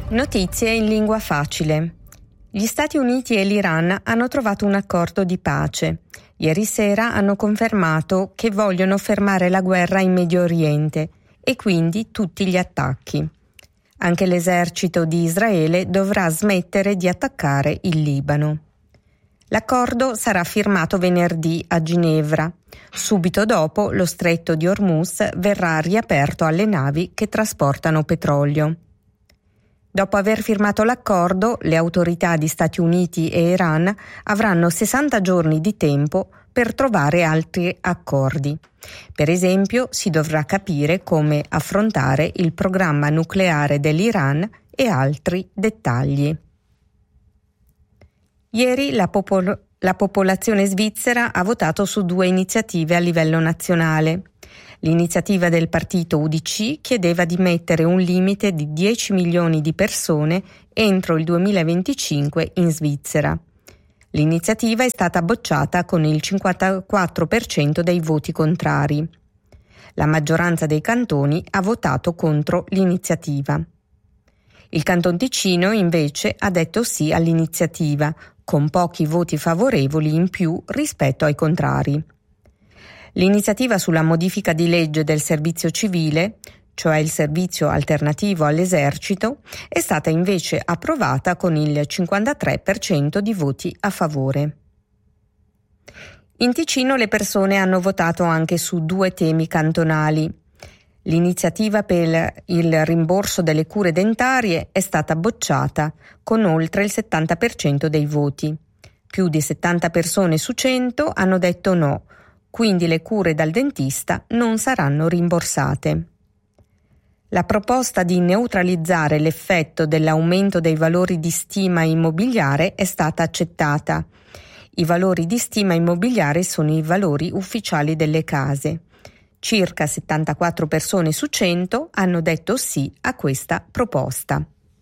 Notizie in lingua facile. Gli Stati Uniti e l'Iran hanno trovato un accordo di pace. Ieri sera hanno confermato che vogliono fermare la guerra in Medio Oriente e quindi tutti gli attacchi. Anche l'esercito di Israele dovrà smettere di attaccare il Libano. L'accordo sarà firmato venerdì a Ginevra. Subito dopo, lo stretto di Hormuz verrà riaperto alle navi che trasportano petrolio. Dopo aver firmato l'accordo, le autorità di Stati Uniti e Iran avranno 60 giorni di tempo per trovare altri accordi. Per esempio, si dovrà capire come affrontare il programma nucleare dell'Iran e altri dettagli. Ieri la popolazione svizzera ha votato su 2 iniziative a livello nazionale. L'iniziativa del partito UDC chiedeva di mettere un limite di 10 milioni di persone entro il 2025 in Svizzera. L'iniziativa è stata bocciata con il 54% dei voti contrari. La maggioranza dei cantoni ha votato contro l'iniziativa. Il Canton Ticino invece ha detto sì all'iniziativa, con pochi voti favorevoli in più rispetto ai contrari. L'iniziativa sulla modifica di legge del servizio civile, cioè il servizio alternativo all'esercito, è stata invece approvata con il 53% di voti a favore. In Ticino le persone hanno votato anche su 2 temi cantonali. L'iniziativa per il rimborso delle cure dentarie è stata bocciata con oltre il 70% dei voti. Più di 70 persone su 100 hanno detto no, quindi le cure dal dentista non saranno rimborsate. La proposta di neutralizzare l'effetto dell'aumento dei valori di stima immobiliare è stata accettata. I valori di stima immobiliare sono i valori ufficiali delle case. Circa 74 persone su 100 hanno detto sì a questa proposta.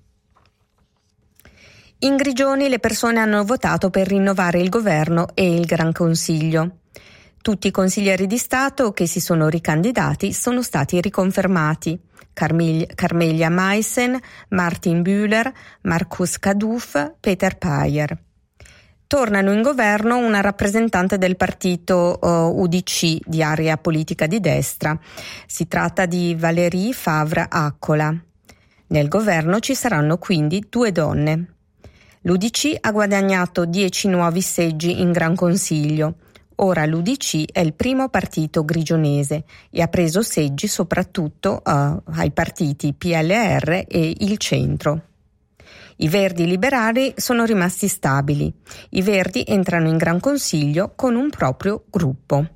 In Grigioni le persone hanno votato per rinnovare il governo e il Gran Consiglio. Tutti i consiglieri di Stato che si sono ricandidati sono stati riconfermati. Carmelia Meissen, Martin Bühler, Markus Kaduf, Peter Payer. Tornano in governo una rappresentante del partito UDC di area politica di destra. Si tratta di Valérie Favre-Accola. Nel governo ci saranno quindi 2 donne. L'UDC ha guadagnato 10 nuovi seggi in Gran Consiglio. Ora l'UDC è il primo partito grigionese e ha preso seggi soprattutto ai partiti PLR e il Centro. I Verdi liberali sono rimasti stabili. I Verdi entrano in Gran Consiglio con un proprio gruppo.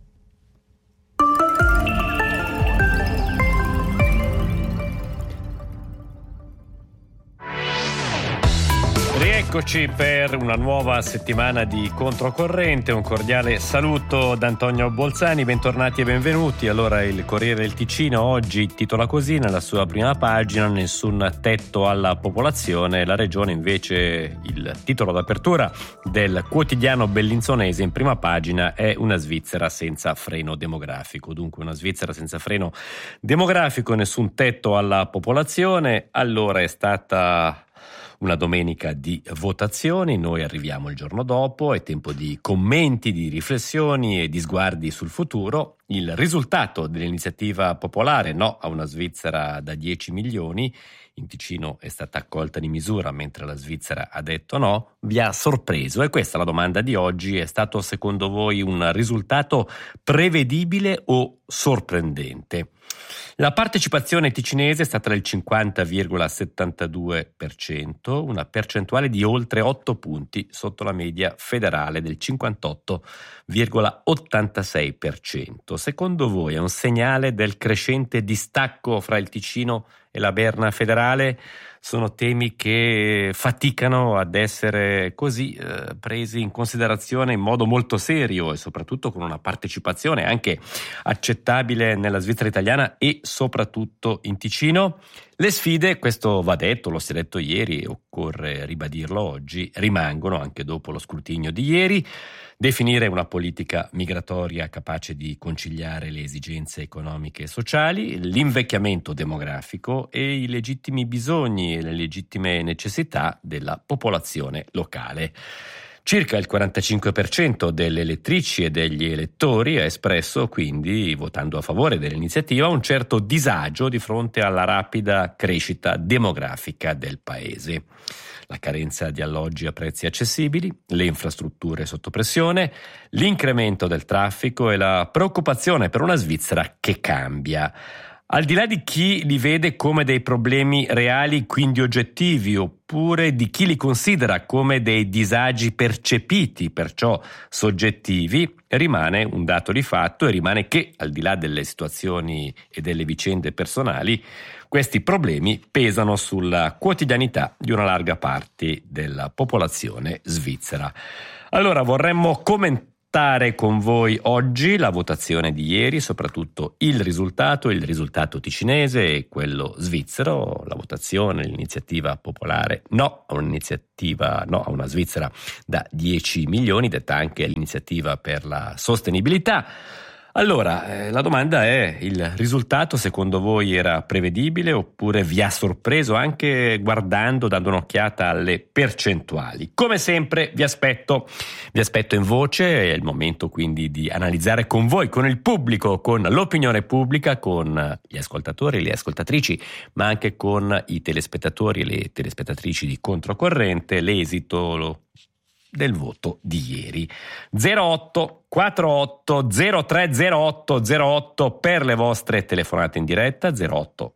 Rieccoci per una nuova settimana di Controcorrente. Un cordiale saluto da Antonio Bolzani, bentornati e benvenuti. Allora, il Corriere del Ticino oggi titola così nella sua prima pagina: nessun tetto alla popolazione. La regione invece, il titolo d'apertura del quotidiano bellinzonese in prima pagina è una Svizzera senza freno demografico. Dunque una Svizzera senza freno demografico, nessun tetto alla popolazione. Allora è stata una domenica di votazioni, noi arriviamo il giorno dopo, è tempo di commenti, di riflessioni e di sguardi sul futuro. Il risultato dell'iniziativa popolare no a una Svizzera da 10 milioni, in Ticino è stata accolta di misura mentre la Svizzera ha detto no, vi ha sorpreso? E questa è la domanda di oggi: è stato secondo voi un risultato prevedibile o sorprendente? La partecipazione ticinese è stata del 50,72%, una percentuale di oltre 8 punti sotto la media federale del 58,86%. Secondo voi è un segnale del crescente distacco fra il Ticino e la Berna federale? Sono temi che faticano ad essere così presi in considerazione in modo molto serio e soprattutto con una partecipazione anche accettabile nella Svizzera italiana e soprattutto in Ticino. Le sfide, questo va detto, lo si è detto ieri, occorre ribadirlo oggi, rimangono anche dopo lo scrutinio di ieri. Definire una politica migratoria capace di conciliare le esigenze economiche e sociali, l'invecchiamento demografico e i legittimi bisogni e le legittime necessità della popolazione locale. Circa il 45% delle elettrici e degli elettori ha espresso quindi, votando a favore dell'iniziativa, un certo disagio di fronte alla rapida crescita demografica del paese. La carenza di alloggi a prezzi accessibili, le infrastrutture sotto pressione, l'incremento del traffico e la preoccupazione per una Svizzera che cambia. Al di là di chi li vede come dei problemi reali, quindi oggettivi, oppure di chi li considera come dei disagi percepiti, perciò soggettivi, rimane un dato di fatto e rimane che, al di là delle situazioni e delle vicende personali, questi problemi pesano sulla quotidianità di una larga parte della popolazione svizzera. Allora vorremmo commentare con voi oggi la votazione di ieri, soprattutto il risultato ticinese e quello svizzero, la votazione, l'iniziativa popolare no a una Svizzera da 10 milioni, detta anche l'iniziativa per la sostenibilità. Allora, la domanda è: il risultato secondo voi era prevedibile oppure vi ha sorpreso anche dando un'occhiata alle percentuali? Come sempre vi aspetto in voce, è il momento quindi di analizzare con voi, con il pubblico, con l'opinione pubblica, con gli ascoltatori e le ascoltatrici, ma anche con i telespettatori e le telespettatrici di Controcorrente, l'esito del voto di ieri. 08 48 03 08 08 per le vostre telefonate in diretta, 08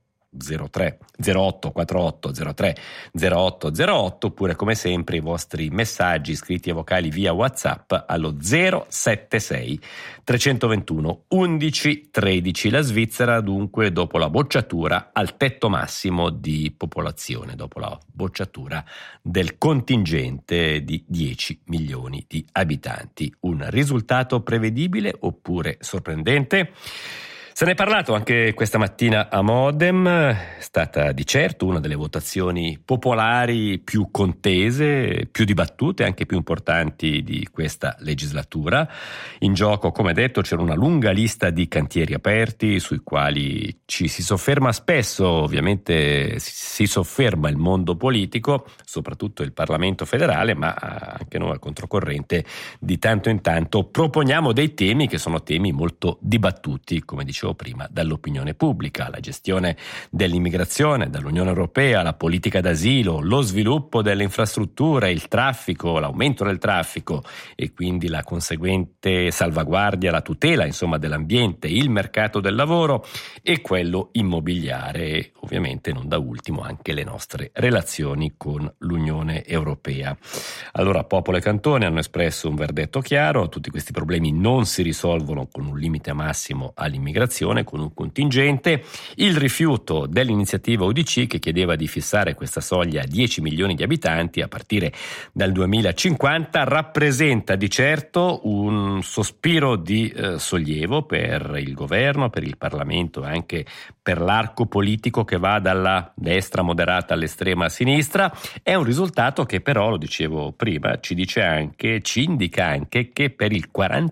48 03 08 08, oppure come sempre i vostri messaggi scritti e vocali via WhatsApp allo 076 321 11 13. La Svizzera dunque dopo la bocciatura al tetto massimo di popolazione, dopo la bocciatura del contingente di 10 milioni di abitanti. Un risultato prevedibile oppure sorprendente? Se ne è parlato anche questa mattina a Modem, è stata di certo una delle votazioni popolari più contese, più dibattute e anche più importanti di questa legislatura. In gioco, come detto, c'era una lunga lista di cantieri aperti sui quali ci si sofferma spesso, ovviamente si sofferma il mondo politico, soprattutto il Parlamento federale, ma anche noi al Controcorrente di tanto in tanto proponiamo dei temi che sono temi molto dibattuti, come dicevo prima, dall'opinione pubblica, la gestione dell'immigrazione, dall'Unione Europea, la politica d'asilo, lo sviluppo delle infrastrutture, il traffico, l'aumento del traffico e quindi la conseguente salvaguardia, la tutela, insomma, dell'ambiente, il mercato del lavoro e quello immobiliare, ovviamente non da ultimo anche le nostre relazioni con l'Unione Europea. Allora, popolo e cantone hanno espresso un verdetto chiaro: tutti questi problemi non si risolvono con un limite massimo all'immigrazione, con un contingente. Il rifiuto dell'iniziativa UDC, che chiedeva di fissare questa soglia a 10 milioni di abitanti a partire dal 2050, rappresenta di certo un sospiro di sollievo per il governo, per il Parlamento e anche per l'arco politico che va dalla destra moderata all'estrema sinistra. È un risultato che però, lo dicevo prima, ci indica anche che per il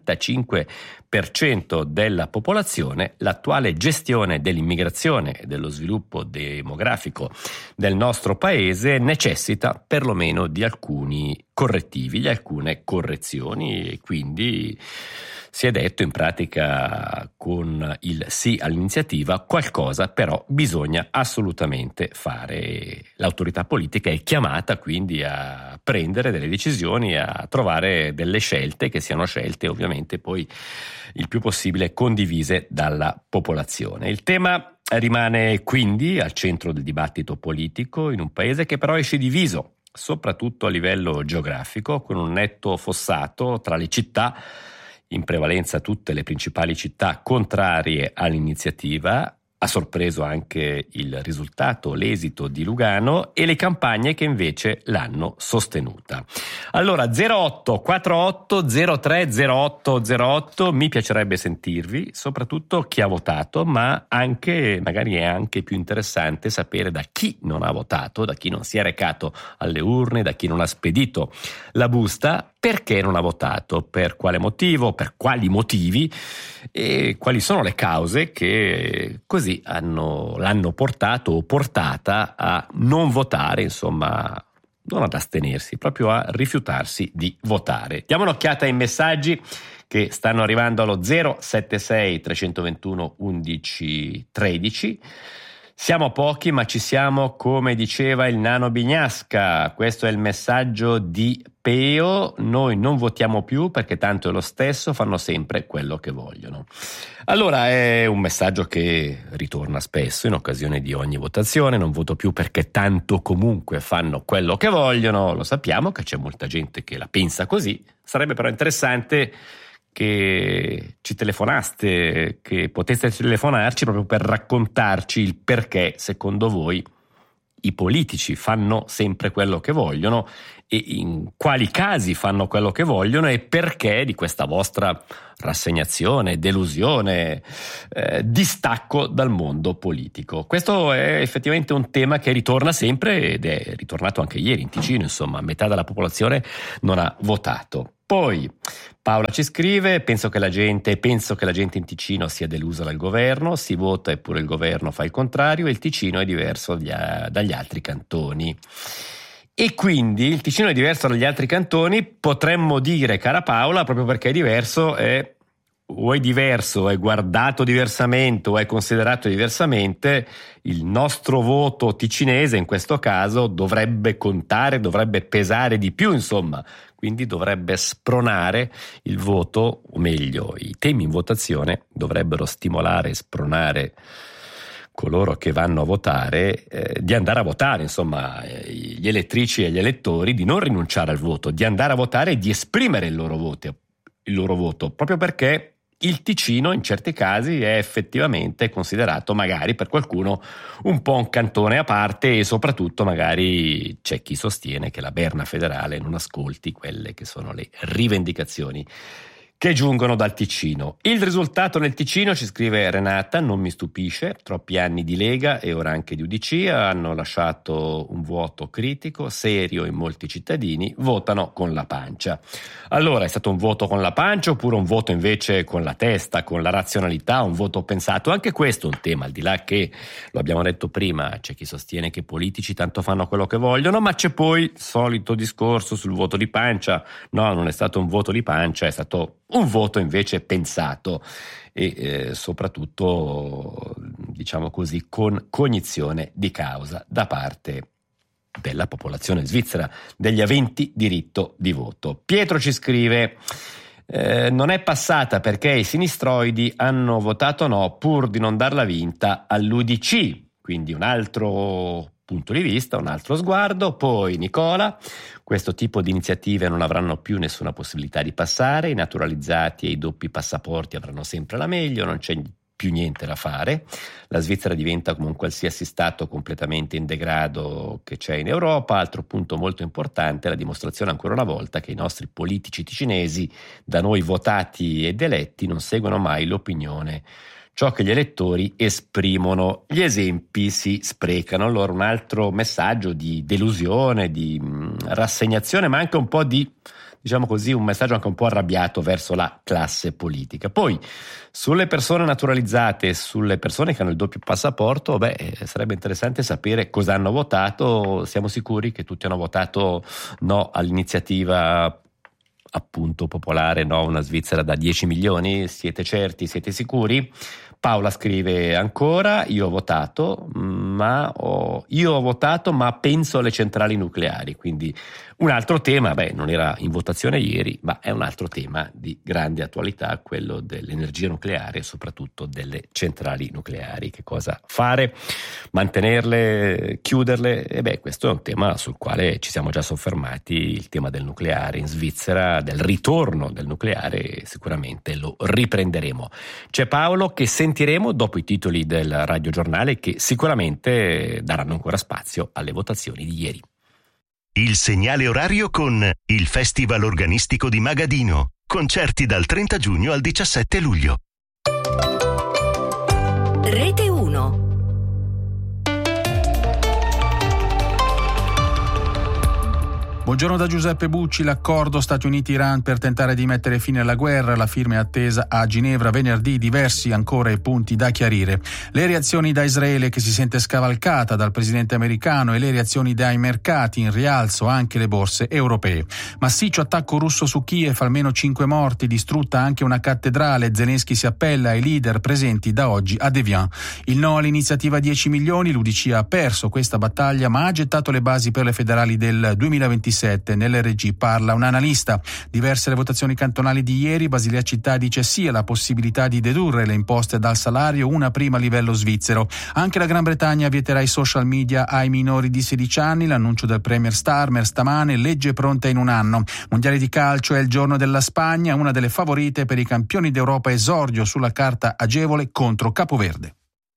45% della popolazione l'attuale gestione dell'immigrazione e dello sviluppo demografico del nostro paese necessita perlomeno di alcuni correttivi, di alcune correzioni, e quindi si è detto in pratica con il sì all'iniziativa qualcosa però bisogna assolutamente fare. L'autorità politica è chiamata quindi a prendere delle decisioni, a trovare delle scelte che siano scelte ovviamente poi il più possibile condivise dalla popolazione. Il tema rimane quindi al centro del dibattito politico in un paese che però esce diviso, soprattutto a livello geografico, con un netto fossato tra le città, in prevalenza tutte le principali città contrarie all'iniziativa, ha sorpreso anche il risultato, l'esito di Lugano e le campagne che invece l'hanno sostenuta. Allora 08 48 03 08 08, mi piacerebbe sentirvi, soprattutto chi ha votato, ma anche, magari è anche più interessante sapere da chi non ha votato, da chi non si è recato alle urne, da chi non ha spedito la busta, perché non ha votato, per quale motivo, per quali motivi e quali sono le cause che così l'hanno portato o portata a non votare, insomma, non ad astenersi, proprio a rifiutarsi di votare. Diamo un'occhiata ai messaggi che stanno arrivando allo 076 321 11 13. Siamo pochi, ma ci siamo, come diceva il nano Bignasca. Questo è il messaggio di Peo. Noi non votiamo più perché tanto è lo stesso, fanno sempre quello che vogliono. Allora è un messaggio che ritorna spesso in occasione di ogni votazione. Non voto più perché tanto comunque fanno quello che vogliono. Lo sappiamo che c'è molta gente che la pensa così. Sarebbe però interessante che ci telefonaste, che poteste telefonarci proprio per raccontarci il perché secondo voi i politici fanno sempre quello che vogliono e in quali casi fanno quello che vogliono e perché di questa vostra rassegnazione, delusione, distacco dal mondo politico. Questo è effettivamente un tema che ritorna sempre ed è ritornato anche ieri in Ticino, insomma, metà della popolazione non ha votato. Poi Paola ci scrive: penso che la gente in Ticino sia delusa dal governo, si vota eppure il governo fa il contrario e il Ticino è diverso dagli altri cantoni. E quindi il Ticino è diverso dagli altri cantoni, potremmo dire, cara Paola, proprio perché è diverso, o è diverso, è guardato diversamente o è considerato diversamente, il nostro voto ticinese in questo caso dovrebbe contare, dovrebbe pesare di più, insomma, quindi dovrebbe spronare il voto, o meglio, i temi in votazione dovrebbero stimolare e spronare coloro che vanno a votare di andare a votare, insomma, gli elettrici e gli elettori di non rinunciare al voto, di andare a votare e di esprimere il loro voto, proprio perché il Ticino in certi casi è effettivamente considerato magari per qualcuno un po' un cantone a parte e soprattutto magari c'è chi sostiene che la Berna federale non ascolti quelle che sono le rivendicazioni che giungono dal Ticino. Il risultato nel Ticino, ci scrive Renata, non mi stupisce, troppi anni di Lega e ora anche di UDC hanno lasciato un vuoto critico, serio in molti cittadini, votano con la pancia. Allora, è stato un voto con la pancia oppure un voto invece con la testa, con la razionalità, un voto pensato? Anche questo è un tema, al di là che, lo abbiamo detto prima, c'è chi sostiene che i politici tanto fanno quello che vogliono, ma c'è poi il solito discorso sul voto di pancia. No, non è stato un voto di pancia, è stato un voto invece pensato e soprattutto, diciamo così, con cognizione di causa da parte della popolazione svizzera, degli aventi diritto di voto. Pietro ci scrive: non è passata perché i sinistroidi hanno votato no pur di non darla vinta all'UDC, quindi un altro punto di vista, un altro sguardo. Poi Nicola: questo tipo di iniziative non avranno più nessuna possibilità di passare, i naturalizzati e i doppi passaporti avranno sempre la meglio, non c'è più niente da fare, la Svizzera diventa come un qualsiasi stato completamente in degrado che c'è in Europa. Altro punto molto importante, la dimostrazione ancora una volta che i nostri politici ticinesi, da noi votati ed eletti, non seguono mai l'opinione, ciò che gli elettori esprimono, gli esempi si sprecano. Allora un altro messaggio di delusione, di rassegnazione, ma anche un po' di, diciamo così, un messaggio anche un po' arrabbiato verso la classe politica. Poi sulle persone naturalizzate, sulle persone che hanno il doppio passaporto, sarebbe interessante sapere cosa hanno votato. Siamo sicuri che tutti hanno votato no all'iniziativa appunto popolare, no, una Svizzera da 10 milioni, siete certi, siete sicuri? Paola scrive ancora: io ho votato ma penso alle centrali nucleari, quindi un altro tema, non era in votazione ieri, ma è un altro tema di grande attualità, quello dell'energia nucleare e soprattutto delle centrali nucleari. Che cosa fare? Mantenerle? Chiuderle? Questo è un tema sul quale ci siamo già soffermati, il tema del nucleare in Svizzera, del ritorno del nucleare, sicuramente lo riprenderemo. C'è Paolo che sente sentiremo dopo i titoli del radiogiornale che sicuramente daranno ancora spazio alle votazioni di ieri. Il segnale orario con il Festival Organistico di Magadino. Concerti dal 30 giugno al 17 luglio. Rete 1. Buongiorno da Giuseppe Bucci. L'accordo Stati Uniti-Iran per tentare di mettere fine alla guerra, la firma è attesa a Ginevra venerdì, diversi ancora i punti da chiarire. Le reazioni da Israele che si sente scavalcata dal presidente americano e le reazioni dai mercati, in rialzo anche le borse europee. Massiccio attacco russo su Kiev, almeno 5 morti, distrutta anche una cattedrale. Zelensky si appella ai leader presenti da oggi a Devian. Il no all'iniziativa 10 milioni, l'UDC ha perso questa battaglia ma ha gettato le basi per le federali del 2026. Nell'RG parla un analista. Diverse le votazioni cantonali di ieri. Basilea Città dice sì alla possibilità di dedurre le imposte dal salario, una prima a livello svizzero. Anche la Gran Bretagna vieterà i social media ai minori di 16 anni. L'annuncio del Premier Starmer stamane, legge pronta in un anno. Mondiale di calcio è il giorno della Spagna, una delle favorite per i campioni d'Europa, esordio sulla carta agevole contro Capoverde.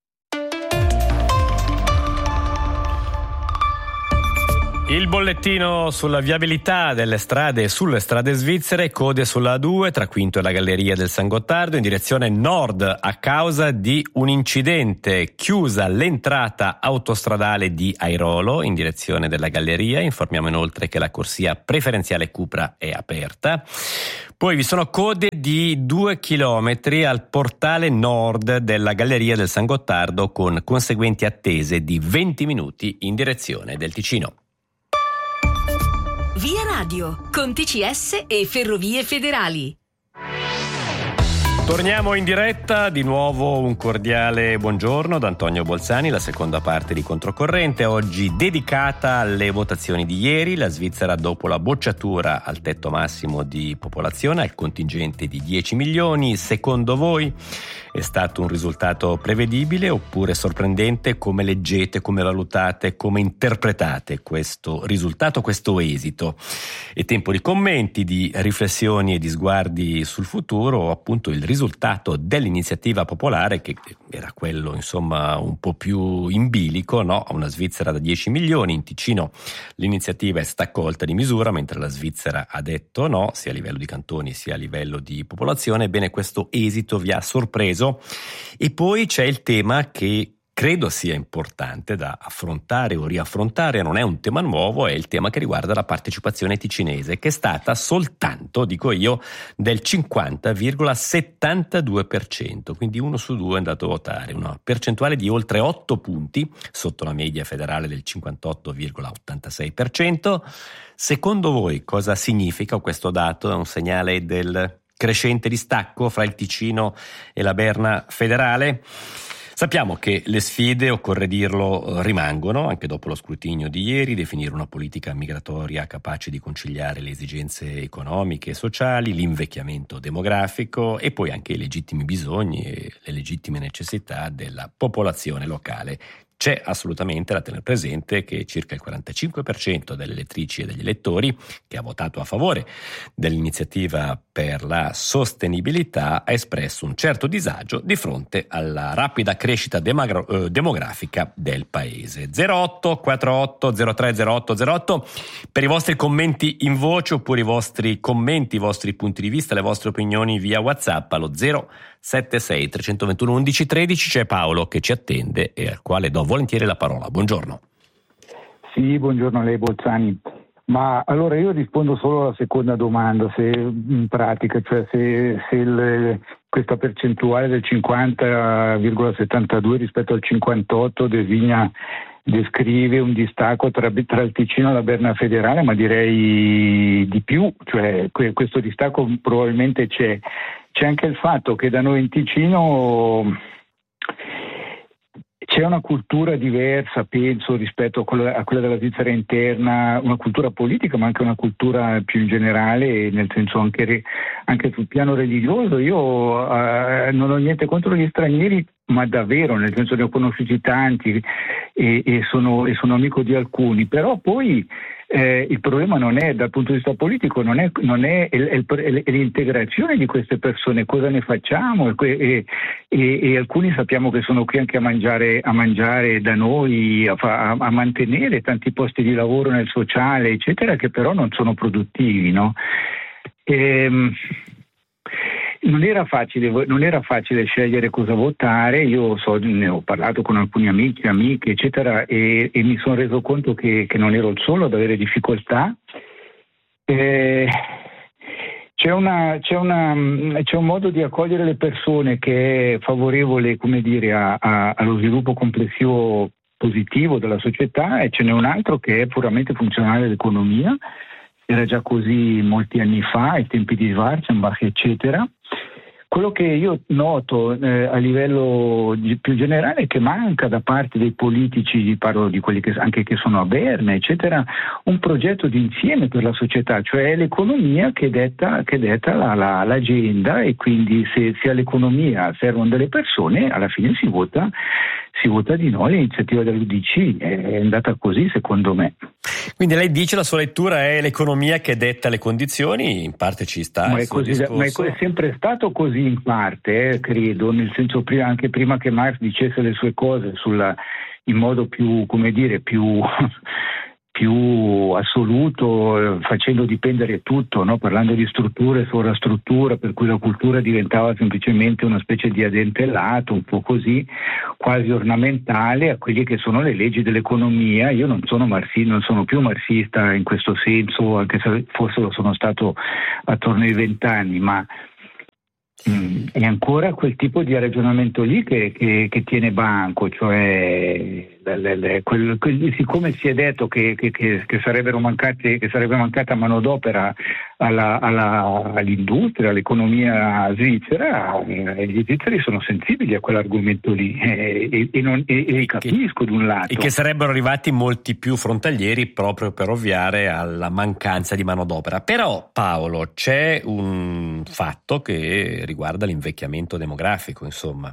Il bollettino sulla viabilità delle strade e sulle strade svizzere, code sulla A2 tra Quinto e la Galleria del San Gottardo in direzione nord a causa di un incidente. Chiusa l'entrata autostradale di Airolo in direzione della Galleria. Informiamo inoltre che la corsia preferenziale Cupra è aperta. Poi vi sono code di 2 chilometri al portale nord della Galleria del San Gottardo con conseguenti attese di 20 minuti in direzione del Ticino. Via Radio, con TCS e Ferrovie Federali. Torniamo in diretta, di nuovo un cordiale buongiorno da Antonio Bolzani, la seconda parte di Controcorrente, oggi dedicata alle votazioni di ieri. La Svizzera, dopo la bocciatura al tetto massimo di popolazione, al contingente di 10 milioni, secondo voi è stato un risultato prevedibile oppure sorprendente? Come leggete, come valutate, come interpretate questo risultato, questo esito? È tempo di commenti, di riflessioni e di sguardi sul futuro, appunto il risultato dell'iniziativa popolare, che era quello insomma un po' più in bilico, no? Una Svizzera da 10 milioni, in Ticino l'iniziativa è stata accolta di misura, mentre la Svizzera ha detto no, sia a livello di cantoni sia a livello di popolazione. Ebbene, questo esito vi ha sorpreso? E poi c'è il tema che credo sia importante da affrontare o riaffrontare, non è un tema nuovo, è il tema che riguarda la partecipazione ticinese, che è stata soltanto, dico io, del 50,72%, quindi 1 su 2 è andato a votare, una percentuale di oltre 8 punti, sotto la media federale del 58,86%. Secondo voi cosa significa questo dato? È un segnale del crescente distacco fra il Ticino e la Berna federale? Sappiamo che le sfide, occorre dirlo, rimangono anche dopo lo scrutinio di ieri: definire una politica migratoria capace di conciliare le esigenze economiche e sociali, l'invecchiamento demografico e poi anche i legittimi bisogni e le legittime necessità della popolazione locale. C'è assolutamente da tenere presente che circa il 45% delle elettrici e degli elettori che ha votato a favore dell'iniziativa per la sostenibilità ha espresso un certo disagio di fronte alla rapida crescita demografica del paese. 08 48 03 08 08 per i vostri commenti in voce oppure i vostri commenti, i vostri punti di vista, le vostre opinioni via WhatsApp allo 076 321 11 13. C'è Paolo che ci attende e al quale do volentieri la parola. Buongiorno. Sì, buongiorno a lei Bolzani. Ma allora io rispondo solo alla seconda domanda, se in pratica, cioè se questa percentuale del 50,72 rispetto al 58 descrive un distacco tra il Ticino e la Berna federale, ma direi di più, cioè questo distacco probabilmente c'è. C'è anche il fatto che da noi in Ticino c'è una cultura diversa, penso, rispetto a quella della Svizzera interna, una cultura politica ma anche una cultura più in generale, nel senso anche sul piano religioso. Io non ho niente contro gli stranieri, ma davvero, nel senso ne ho conosciuti tanti e sono amico di alcuni, però poi il problema non è, dal punto di vista politico, non è l'integrazione di queste persone, cosa ne facciamo, e alcuni sappiamo che sono qui anche a mangiare da noi, a mantenere tanti posti di lavoro nel sociale, eccetera, che però non sono produttivi, no? Non era facile scegliere cosa votare. Io ne ho parlato con alcuni amici, amiche, eccetera, e mi sono reso conto che non ero il solo ad avere difficoltà. C'è un modo di accogliere le persone che è favorevole, come dire, allo sviluppo complessivo positivo della società, e ce n'è un altro che è puramente funzionale all'economia. Era già così molti anni fa, ai tempi di Schwarzenbach, eccetera. Quello che io noto a livello più generale è che manca da parte dei politici, parlo di quelli che sono a Berna, eccetera, un progetto di insieme per la società, cioè è l'economia che detta l'agenda, e quindi se all'economia servono delle persone, alla fine si vota di no l'iniziativa dell'UDC. È andata così, secondo me. Quindi lei dice la sua lettura è l'economia che detta le condizioni, in parte ci sta. Ma è sempre stato così in parte, credo, nel senso anche prima che Marx dicesse le sue cose in modo più, come dire, più assoluto, facendo dipendere tutto, no? Parlando di struttura e sovrastruttura, per cui la cultura diventava semplicemente una specie di addentellato, un po' così, quasi ornamentale a quelle che sono le leggi dell'economia. Io non sono più marxista in questo senso, anche se forse lo sono stato attorno ai 20 anni, ma è ancora quel tipo di ragionamento lì che tiene banco, cioè siccome si è detto che sarebbe mancata manodopera all'industria, all'economia svizzera, gli svizzeri sono sensibili a quell'argomento lì, e li capisco da un lato. E che sarebbero arrivati molti più frontalieri proprio per ovviare alla mancanza di manodopera. Però, Paolo, c'è un fatto che riguarda l'invecchiamento demografico, insomma.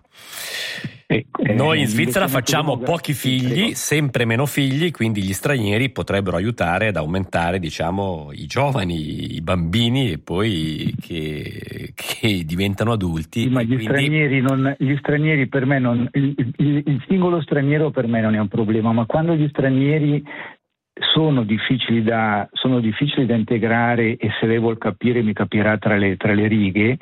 Noi in Svizzera facciamo pochi figli, sempre meno figli, quindi gli stranieri potrebbero aiutare ad aumentare, diciamo, i giovani, i bambini, e poi che diventano adulti. Sì, ma gli stranieri per me il singolo straniero per me non è un problema, ma quando gli stranieri sono difficili da integrare, e se lei vuol capire mi capirà tra le righe,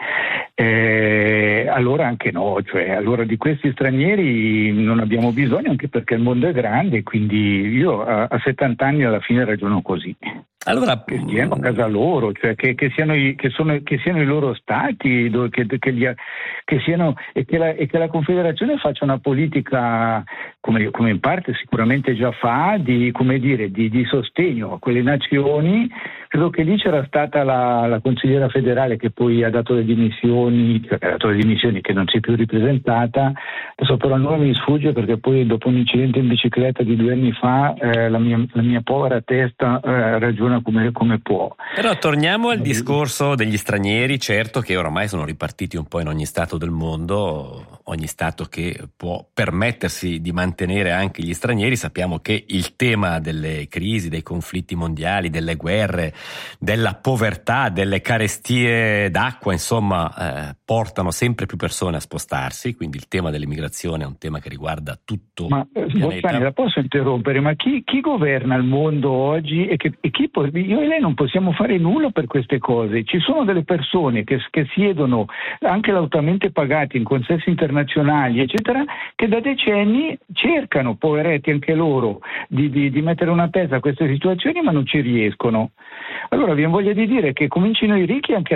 allora anche no, cioè allora di questi stranieri non abbiamo bisogno, anche perché il mondo è grande, quindi io a 70 anni alla fine ragiono così. Allora, che stiano a casa loro, cioè che siano i loro stati, che la Confederazione faccia una politica, come in parte sicuramente già fa, di sostegno a quelle nazioni. Credo che lì c'era stata la consigliera federale che poi ha dato le dimissioni, che non si è più ripresentata. Adesso però il nome mi sfugge, perché poi dopo un incidente in bicicletta di 2 anni fa la mia povera testa ragiona come può. Però torniamo al discorso degli stranieri, certo che oramai sono ripartiti un po' in ogni stato del mondo, ogni stato che può permettersi di mantenere anche gli stranieri. Sappiamo che il tema delle crisi, dei conflitti mondiali, delle guerre, della povertà, delle carestie d'acqua, insomma, portano sempre più persone a spostarsi, quindi il tema dell'immigrazione è un tema che riguarda tutto il pianeta. Bozzani, la posso interrompere? Ma chi governa il mondo oggi, io e lei non possiamo fare nulla per queste cose. Ci sono delle persone che siedono anche lautamente pagati in consessi internazionali, eccetera, che da decenni cercano, poveretti anche loro, di mettere una pezza a queste situazioni, ma non ci riescono. Allora viene voglia di dire che comincino i ricchi anche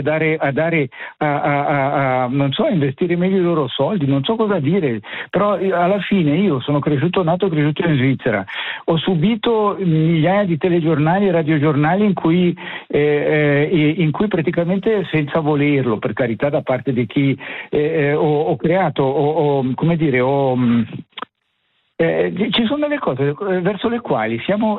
a non so, investire meglio i loro soldi, non so cosa dire, però alla fine io sono nato e cresciuto in Svizzera, ho subito migliaia di telegiornali e radiogiornali in cui praticamente, senza volerlo, per carità, da parte di chi ho creato, Ci sono delle cose verso le quali siamo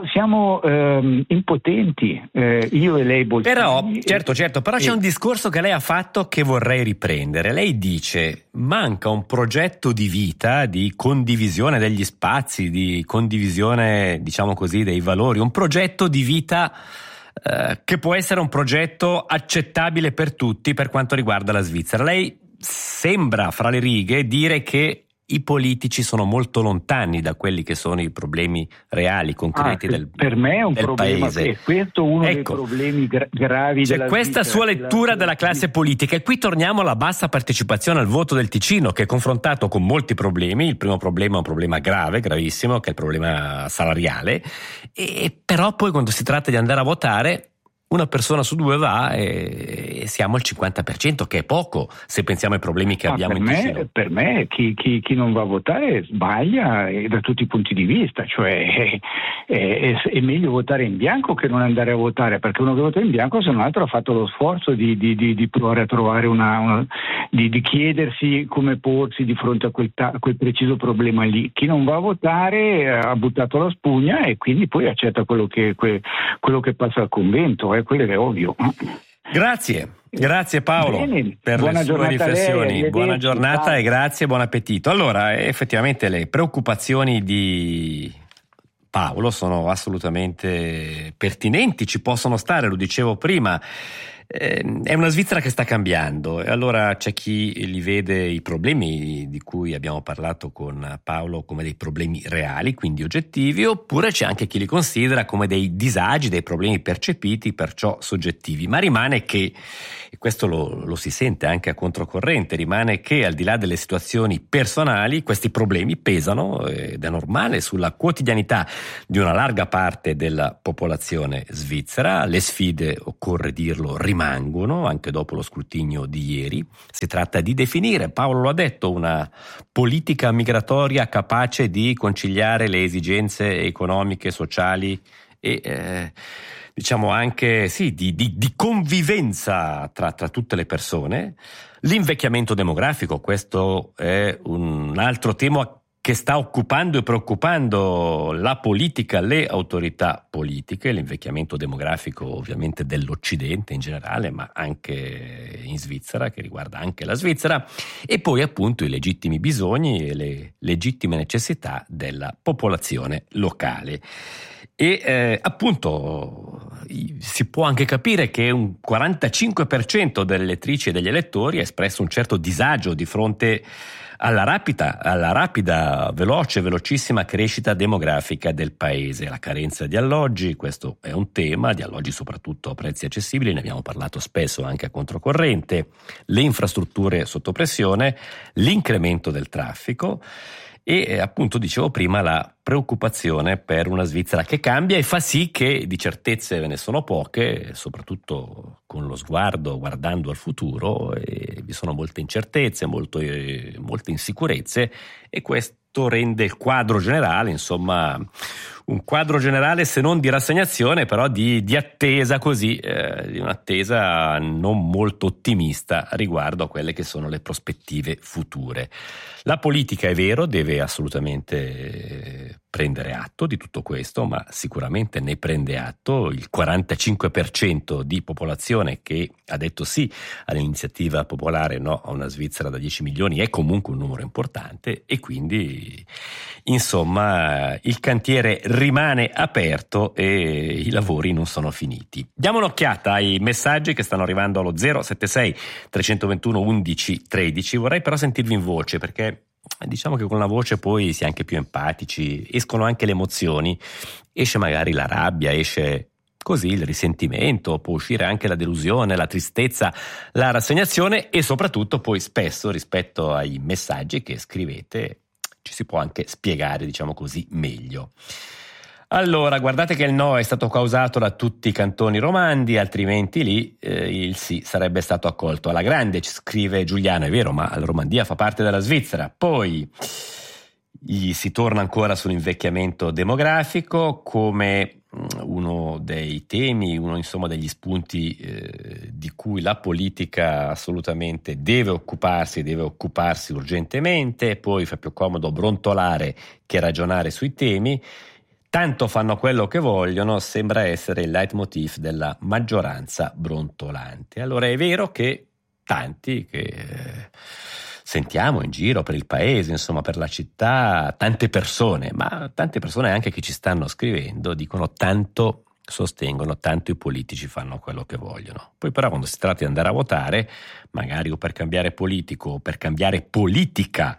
impotenti, io e lei Bolzani. Però, certo, però c'è un discorso che lei ha fatto che vorrei riprendere. Lei dice: manca un progetto di vita, di condivisione degli spazi, di condivisione, diciamo così, dei valori, un progetto di vita che può essere un progetto accettabile per tutti per quanto riguarda la Svizzera. Lei sembra, fra le righe, dire che i politici sono molto lontani da quelli che sono i problemi reali, concreti del paese. Per me è un problema, e questo è uno dei problemi gravi c'è della questa Svizzera, sua lettura della classe politica, e qui torniamo alla bassa partecipazione al voto del Ticino, che è confrontato con molti problemi. Il primo problema è un problema grave, gravissimo, che è il problema salariale, e però poi quando si tratta di andare a votare una persona su due va e siamo al 50%, che è poco se pensiamo ai problemi che abbiamo in Ticino. Per me chi non va a votare sbaglia da tutti i punti di vista, cioè è meglio votare in bianco che non andare a votare, perché uno che vota in bianco se non altro ha fatto lo sforzo di provare a trovare di chiedersi come porsi di fronte a quel preciso problema lì. Chi non va a votare ha buttato la spugna e quindi poi accetta quello che passa al convento. Quello è ovvio. Grazie Paolo. Bene, per le sue riflessioni. Lei, buona giornata, ciao. E grazie, buon appetito. Allora, effettivamente le preoccupazioni di Paolo sono assolutamente pertinenti, ci possono stare, lo dicevo prima. È una Svizzera che sta cambiando, e allora c'è chi li vede i problemi di cui abbiamo parlato con Paolo come dei problemi reali, quindi oggettivi, oppure c'è anche chi li considera come dei disagi, dei problemi percepiti, perciò soggettivi. Ma rimane che, e questo lo si sente anche a controcorrente, rimane che al di là delle situazioni personali questi problemi pesano, ed è normale, sulla quotidianità di una larga parte della popolazione svizzera. Le sfide, occorre dirlo, rimangono anche dopo lo scrutinio di ieri. Si tratta di definire, Paolo lo ha detto, una politica migratoria capace di conciliare le esigenze economiche, sociali e diciamo anche di convivenza tra tutte le persone. L'invecchiamento demografico, questo è un altro tema che sta occupando e preoccupando la politica, le autorità politiche. L'invecchiamento demografico ovviamente dell'Occidente in generale, ma anche in Svizzera, che riguarda anche la Svizzera, e poi appunto i legittimi bisogni e le legittime necessità della popolazione locale. E appunto si può anche capire che un 45% delle elettrici e degli elettori ha espresso un certo disagio di fronte alla rapida, velocissima crescita demografica del paese. La carenza di alloggi, questo è un tema, di alloggi soprattutto a prezzi accessibili, ne abbiamo parlato spesso anche a controcorrente, le infrastrutture sotto pressione, l'incremento del traffico e appunto, dicevo prima, la preoccupazione per una Svizzera che cambia e fa sì che di certezze ve ne sono poche, soprattutto con lo sguardo guardando al futuro, e vi sono molte incertezze, molte insicurezze, e questo rende il quadro generale, insomma, un quadro generale se non di rassegnazione, però di attesa, così, di un'attesa non molto ottimista riguardo a quelle che sono le prospettive future. La politica, è vero, deve assolutamente prendere atto di tutto questo, ma sicuramente ne prende atto il 45% di popolazione che ha detto sì all'iniziativa popolare no a una Svizzera da 10 milioni, è comunque un numero importante, e quindi insomma il cantiere rimane aperto e i lavori non sono finiti. Diamo un'occhiata ai messaggi che stanno arrivando allo 076 321 11 13. Vorrei però sentirvi in voce, perché diciamo che con la voce poi si è anche più empatici, escono anche le emozioni, esce magari la rabbia, esce così il risentimento, può uscire anche la delusione, la tristezza, la rassegnazione, e soprattutto poi spesso rispetto ai messaggi che scrivete ci si può anche spiegare, diciamo così, meglio. Allora, guardate che il no è stato causato da tutti i cantoni romandi, altrimenti lì il sì sarebbe stato accolto alla grande, ci scrive Giuliano. È vero, ma la Romandia fa parte della Svizzera. Poi si torna ancora sull'invecchiamento demografico come uno dei temi, uno insomma degli spunti di cui la politica assolutamente deve occuparsi urgentemente. Poi fa più comodo brontolare che ragionare sui temi. Tanto fanno quello che vogliono, sembra essere il leitmotiv della maggioranza brontolante. Allora è vero che tanti che sentiamo in giro per il paese, insomma per la città, tante persone anche che ci stanno scrivendo, dicono tanto, sostengono tanto i politici fanno quello che vogliono. Poi però quando si tratta di andare a votare, magari o per cambiare politico o per cambiare politica,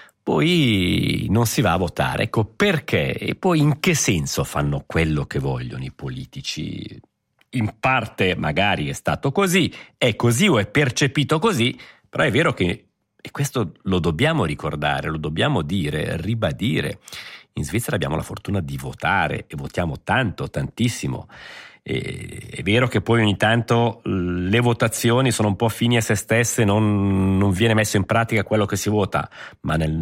poi non si va a votare. Ecco perché e poi in che senso fanno quello che vogliono i politici. In parte magari è stato così, è così o è percepito così, però è vero che, e questo lo dobbiamo ricordare, lo dobbiamo dire, ribadire, in Svizzera abbiamo la fortuna di votare e votiamo tanto, tantissimo. È vero che poi ogni tanto le votazioni sono un po' fini a se stesse, non viene messo in pratica quello che si vota, ma nel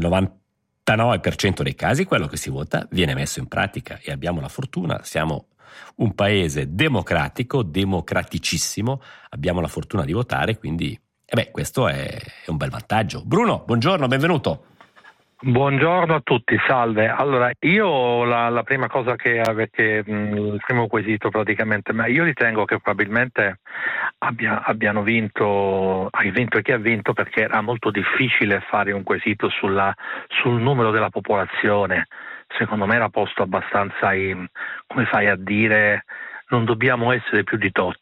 99% dei casi quello che si vota viene messo in pratica e abbiamo la fortuna, siamo un paese democratico, democraticissimo, abbiamo la fortuna di votare, quindi questo è un bel vantaggio. Bruno, buongiorno, benvenuto. Buongiorno a tutti, salve. Allora, io la prima cosa che avete, il primo quesito praticamente, ma io ritengo che probabilmente abbiano vinto chi ha vinto, perché era molto difficile fare un quesito sul numero della popolazione. Secondo me era posto abbastanza come fai a dire, non dobbiamo essere più di tot.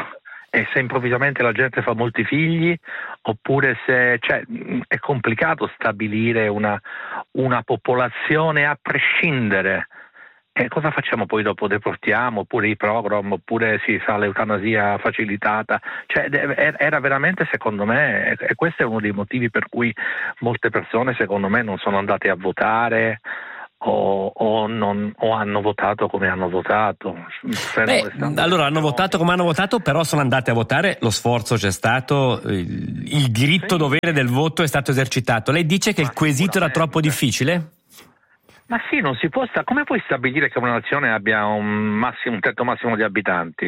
E se improvvisamente la gente fa molti figli, oppure se è complicato stabilire una popolazione a prescindere. E cosa facciamo poi dopo? Deportiamo, oppure i program, oppure si fa l'eutanasia facilitata? Era veramente, secondo me, e questo è uno dei motivi per cui molte persone, secondo me, non sono andate a votare o hanno votato come hanno votato. Allora hanno votato come hanno votato, però sono andate a votare, lo sforzo c'è stato, il diritto dovere del voto è stato esercitato. Lei dice che il quesito era troppo difficile? Ma sì, non si può come puoi stabilire che una nazione abbia un tetto massimo di abitanti?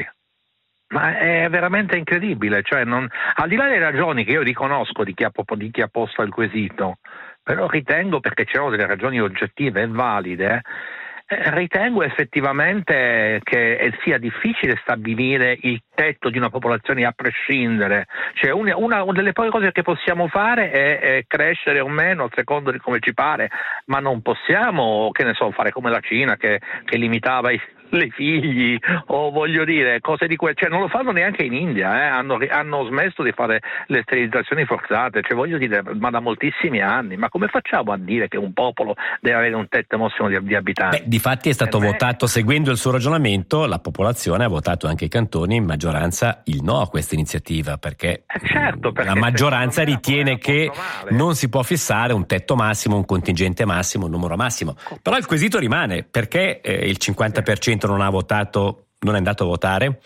Ma è veramente incredibile, al di là delle ragioni che io riconosco di chi ha posto il quesito, però ritengo, perché c'erano delle ragioni oggettive e valide, ritengo effettivamente che sia difficile stabilire il tetto di una popolazione a prescindere. Una delle poche cose che possiamo fare è crescere o meno a secondo di come ci pare, ma non possiamo, fare come la Cina che limitava i figli, o voglio dire cose di non lo fanno neanche in India, hanno smesso di fare le sterilizzazioni forzate, ma da moltissimi anni. Ma come facciamo a dire che un popolo deve avere un tetto massimo di abitanti? Difatti è stato votato, seguendo il suo ragionamento, la popolazione ha votato anche i cantoni in maggioranza il no a questa iniziativa, perché la maggioranza ritiene che non si può fissare un tetto massimo, un contingente massimo, un numero massimo. Però il quesito rimane, perché il 50% non è andato a votare?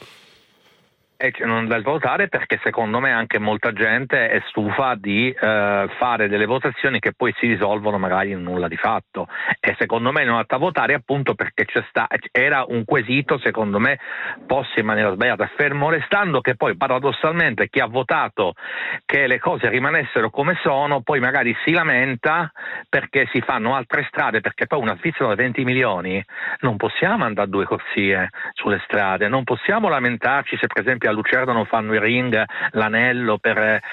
Non da votare perché secondo me anche molta gente è stufa di fare delle votazioni che poi si risolvono magari in nulla di fatto, e secondo me non è andata a votare appunto perché era un quesito secondo me posto in maniera sbagliata, fermo restando che poi paradossalmente chi ha votato che le cose rimanessero come sono poi magari si lamenta perché si fanno altre strade, perché poi una Svizzera da 20 milioni non possiamo andare a 2 corsie sulle strade, non possiamo lamentarci se per esempio a Lucerna non fanno il ring, l'anello per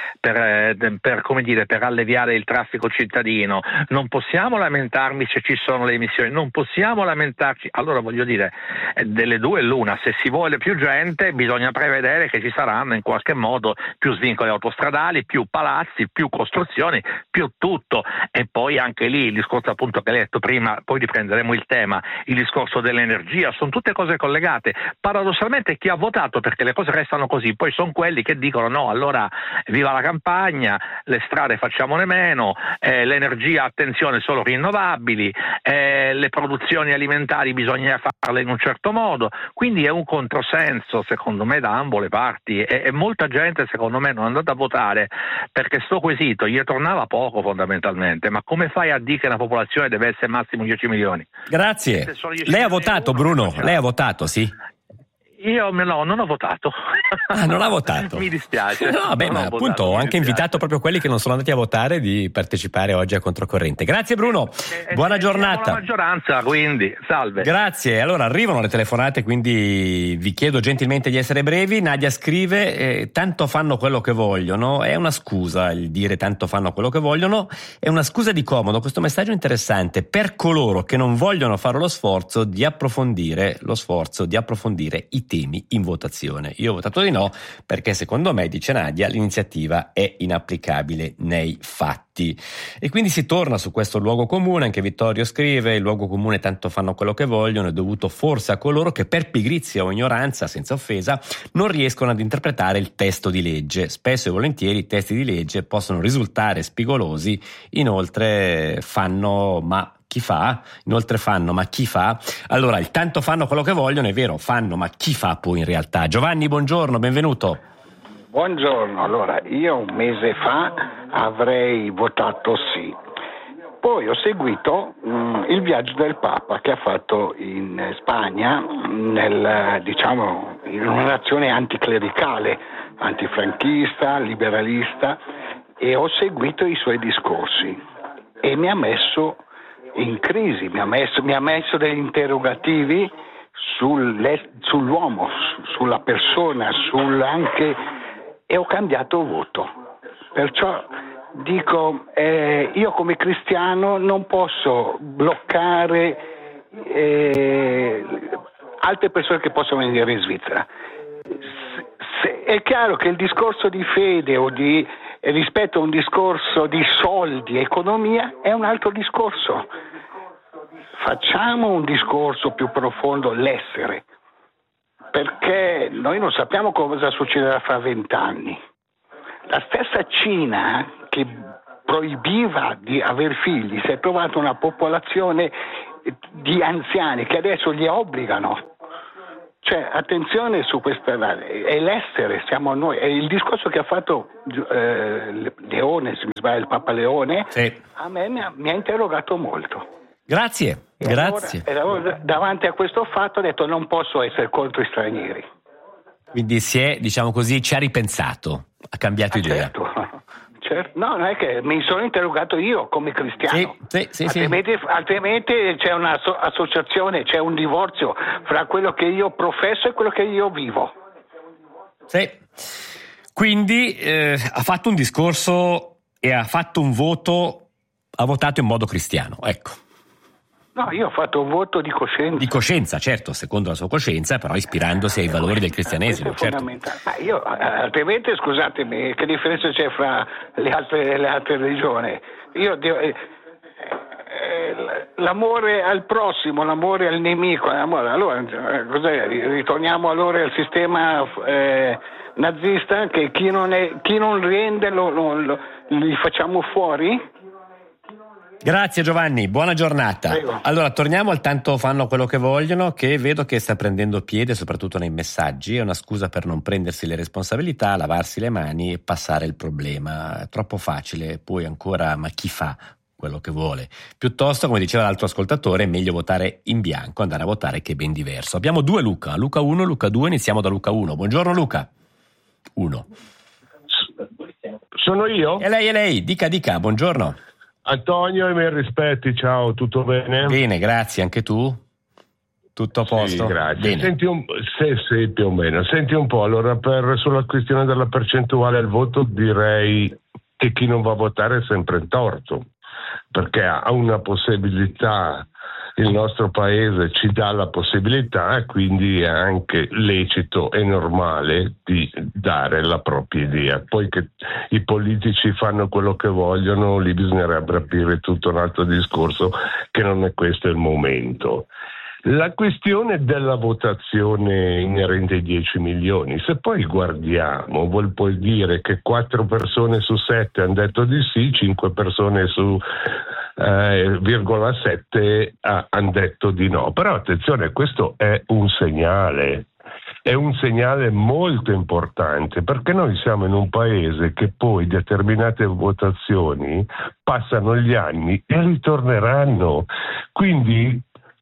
alleviare il traffico cittadino, non possiamo lamentarmi se ci sono le emissioni, non possiamo lamentarci. Allora voglio dire, delle due l'una, se si vuole più gente bisogna prevedere che ci saranno in qualche modo più svincoli autostradali, più palazzi, più costruzioni, più tutto. E poi anche lì il discorso appunto che hai detto prima, poi riprenderemo il tema, il discorso dell'energia, sono tutte cose collegate. Paradossalmente chi ha votato perché le cose restano così poi sono quelli che dicono no, allora viva la campagna, le strade facciamone meno, l'energia attenzione solo rinnovabili, le produzioni alimentari bisogna farle in un certo modo, quindi è un controsenso secondo me da ambo le parti, e molta gente secondo me non è andata a votare perché sto quesito gli tornava poco fondamentalmente. Ma come fai a dire che una popolazione deve essere massimo 10 milioni? Grazie. Lei ha votato, Bruno? Lei ha votato, sì? Io non ho votato. Ah, non ha votato? Mi dispiace. No, beh, ma appunto ho anche invitato proprio quelli che non sono andati a votare di partecipare oggi a Controcorrente. Grazie Bruno, buona giornata. La maggioranza, quindi, salve. Grazie, allora arrivano le telefonate, quindi vi chiedo gentilmente di essere brevi. Nadia scrive, tanto fanno quello che vogliono, è una scusa il dire tanto fanno quello che vogliono, è una scusa di comodo. Questo messaggio è interessante per coloro che non vogliono fare lo sforzo di approfondire i temi in votazione. Io ho votato di no perché secondo me, dice Nadia, l'iniziativa è inapplicabile nei fatti. E quindi si torna su questo luogo comune. Anche Vittorio scrive: il luogo comune tanto fanno quello che vogliono è dovuto forse a coloro che per pigrizia o ignoranza, senza offesa, non riescono ad interpretare il testo di legge. Spesso e volentieri i testi di legge possono risultare spigolosi. Inoltre fanno ma chi fa? Allora, il tanto fanno quello che vogliono, è vero, fanno, ma chi fa poi in realtà? Giovanni, buongiorno, benvenuto. Buongiorno, allora io un mese fa avrei votato sì, poi ho seguito il viaggio del Papa che ha fatto in Spagna, in una nazione anticlericale, antifranchista, liberalista, e ho seguito i suoi discorsi e mi ha messo in crisi, mi ha messo degli interrogativi sull'uomo, sulla persona, e ho cambiato voto. Perciò dico, io come cristiano non posso bloccare altre persone che possono venire in Svizzera. È chiaro che il discorso di fede o rispetto a un discorso di soldi, economia, è un altro discorso. Facciamo un discorso più profondo, l'essere, perché noi non sappiamo cosa succederà fra 20 anni. La stessa Cina che proibiva di aver figli si è trovata una popolazione di anziani che adesso li obbligano. Cioè, attenzione su questa, è l'essere, siamo noi. È il discorso che ha fatto Leone, se mi sbaglio, il Papa Leone, sì. A me mi ha interrogato molto. Grazie. Allora, davanti a questo fatto ho detto non posso essere contro i stranieri. Quindi ci ha ripensato, ha cambiato idea. Certo. No, non è che mi sono interrogato io come cristiano. Sì. Altrimenti c'è un'associazione, c'è un divorzio fra quello che io professo e quello che io vivo. Sì. Quindi ha fatto un discorso e ha fatto un voto, ha votato in modo cristiano, ecco. No, io ho fatto un voto di coscienza. Di coscienza, certo, secondo la sua coscienza, però ispirandosi ai valori del cristianesimo. Questo è fondamentale. Ma io, altrimenti, scusatemi, che differenza c'è fra le altre religioni? L'amore al prossimo, l'amore al nemico, allora cos'è? Ritorniamo allora al sistema nazista, che chi non rende li facciamo fuori? Grazie Giovanni, buona giornata. Prego. Allora torniamo al tanto fanno quello che vogliono, che vedo che sta prendendo piede soprattutto nei messaggi. È una scusa per non prendersi le responsabilità, lavarsi le mani e passare il problema. È troppo facile, poi ancora ma chi fa quello che vuole? Piuttosto, come diceva l'altro ascoltatore, è meglio votare in bianco, andare a votare, che è ben diverso. Abbiamo due Luca 1, Luca 2, iniziamo da Luca 1. Buongiorno Luca. 1. Sono io? E lei, dica, buongiorno. Antonio, i miei rispetti, ciao, tutto bene? Bene, grazie, anche tu? Tutto a posto? Sì, grazie. Bene. Sì, più o meno. Senti un po', allora sulla questione della percentuale al voto direi che chi non va a votare è sempre in torto, perché ha una possibilità, il nostro paese ci dà la possibilità e quindi è anche lecito e normale di dare la propria idea. Poi che i politici fanno quello che vogliono, lì bisognerebbe aprire tutto un altro discorso, che non è questo il momento. La questione della votazione inerente ai 10 milioni, se poi guardiamo, vuol poi dire che 4 persone su 7 hanno detto di sì, 5 persone su 0,7 hanno detto di no. Però attenzione, questo è un segnale molto importante, perché noi siamo in un paese che poi determinate votazioni passano gli anni e ritorneranno, quindi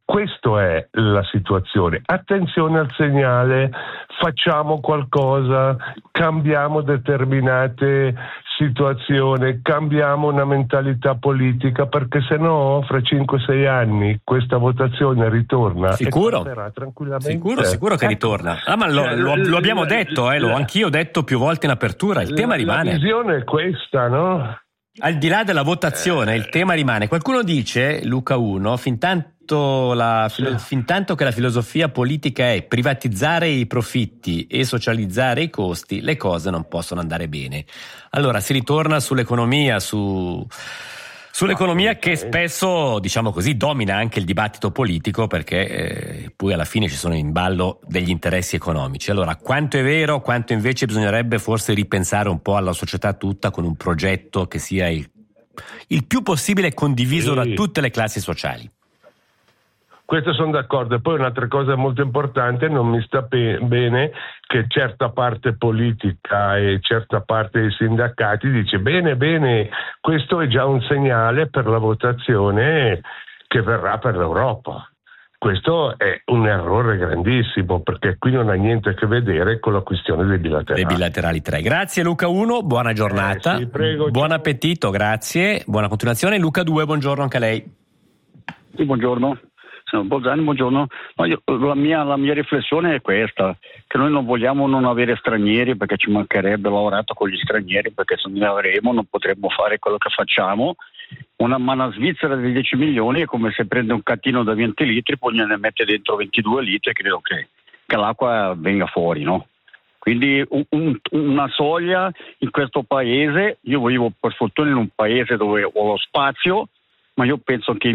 Questa è la situazione. Attenzione al segnale, facciamo qualcosa, cambiamo determinate situazioni, cambiamo una mentalità politica, perché se no fra 5-6 anni questa votazione ritorna. Sicuro? E passerà tranquillamente. Sicuro che ritorna. Ma lo abbiamo detto, l'ho anch'io detto più volte in apertura, il tema rimane. La visione è questa, no? Al di là della votazione, il tema rimane. Qualcuno dice, Luca 1, fintanto che la filosofia politica è privatizzare i profitti e socializzare i costi, le cose non possono andare bene. Allora si ritorna sull'economia, sull'economia che spesso, diciamo così, domina anche il dibattito politico, perché poi alla fine ci sono in ballo degli interessi economici. Allora, quanto è vero, quanto invece bisognerebbe forse ripensare un po' alla società tutta con un progetto che sia il più possibile condiviso da tutte le classi sociali? Questo sono d'accordo. E poi un'altra cosa molto importante, non mi sta bene che certa parte politica e certa parte dei sindacati dice bene, questo è già un segnale per la votazione che verrà per l'Europa. Questo è un errore grandissimo, perché qui non ha niente a che vedere con la questione dei bilaterali. Dei bilaterali 3. Grazie Luca 1, buona giornata. Sì, prego, buon appetito, grazie, buona continuazione. Luca 2, buongiorno anche a lei. Sì, buongiorno. Signor Bolzani, buongiorno. La mia riflessione è questa, che noi non vogliamo non avere stranieri, perché ci mancherebbe lavorato con gli stranieri, perché se ne avremo non potremmo fare quello che facciamo. Una Svizzera di 10 milioni è come se prende un cattino da 20 litri, poi ne mette dentro 22 litri e credo che l'acqua venga fuori, no? Quindi una soglia in questo paese. Io vivo per fortuna in un paese dove ho lo spazio, ma io penso che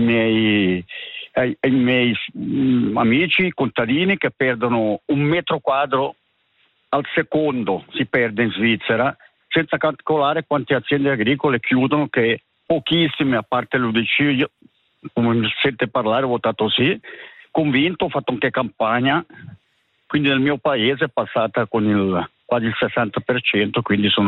ai miei amici, contadini che perdono 1 metro quadro al secondo, si perde in Svizzera, senza calcolare quante aziende agricole chiudono, che pochissime, a parte l'UDC, io, come mi sente parlare, ho votato sì, convinto, ho fatto anche campagna, quindi nel mio paese è passata con quasi il 60%, quindi sono